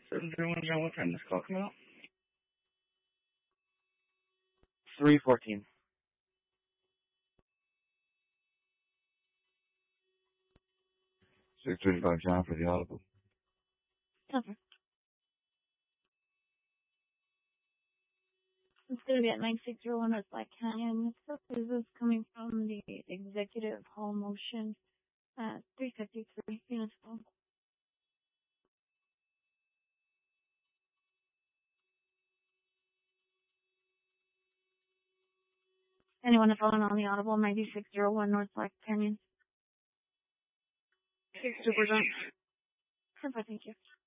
701, what time this call come out? 3:14. 635 John for the audible. Okay. It's going to be at 9601 West Black Canyon. This is coming from the executive hall motion at 353 Municipal. Anyone following on the audible 9601 North Black Canyon? Super John. Perfect, thank you.